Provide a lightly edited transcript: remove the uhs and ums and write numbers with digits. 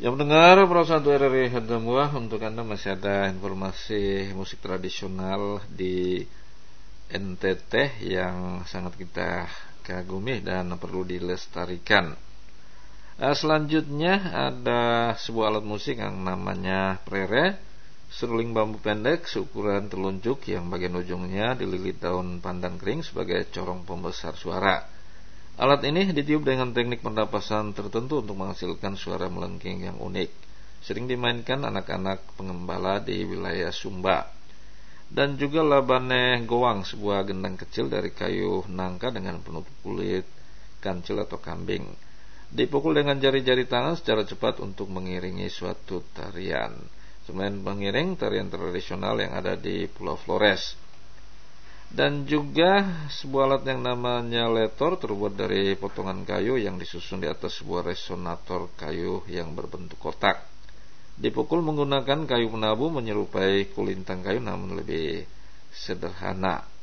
Yang mendengar perasaan RRI Hadamwah, untuk Anda masih ada informasi musik tradisional di NTT yang sangat kita kagumi dan perlu dilestarikan. Selanjutnya ada sebuah alat musik yang namanya prere, seruling bambu pendek seukuran telunjuk yang bagian ujungnya dililit daun pandan kering sebagai corong pembesar suara. Alat ini ditiup dengan teknik pernapasan tertentu untuk menghasilkan suara melengking yang unik. Sering dimainkan anak-anak pengembala di wilayah Sumba. Dan juga labane goang, sebuah gendang kecil dari kayu nangka dengan penutup kulit kancil atau kambing. Dipukul dengan jari-jari tangan secara cepat untuk mengiringi suatu tarian. Selain pengiring tarian tradisional yang ada di Pulau Flores. Dan juga sebuah alat yang namanya letor, terbuat dari potongan kayu yang disusun di atas sebuah resonator kayu yang berbentuk kotak. Dipukul menggunakan kayu menabu menyerupai kulintang kayu namun lebih sederhana.